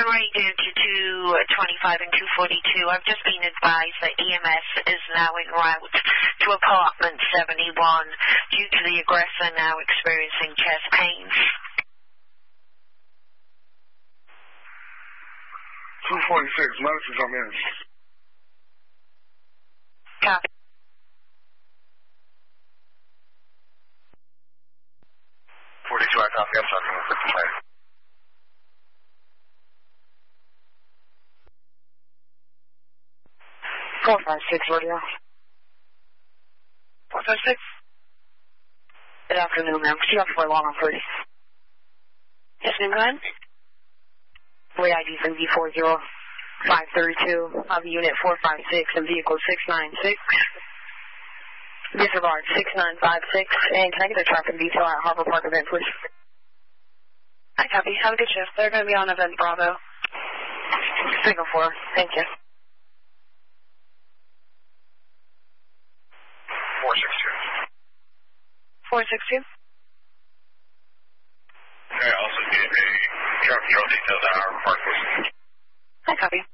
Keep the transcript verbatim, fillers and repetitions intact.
already due to two twenty-five and two forty-two. I've just been advised that E M S is now en route to apartment seventy-one due to the aggressor now experiencing chest pains. two forty-six, medicines on in. Copy. forty-two, I copy. I'm talking with fifty-five. four five six, radio. four five six. Good afternoon, ma'am. She up for a long on thirty. Yes, ma'am, go ahead. Way I D from V four zero five three two, of unit four five six and vehicle six nine six. Disregard six nine five six. And can I get a traffic detail at Harbor Park event, please? I copy. Have a good shift. They're going to be on event Bravo. Signal four. Thank you. four six two. four six two. Okay, I also get a traffic control details at Harbor Park, please. I copy.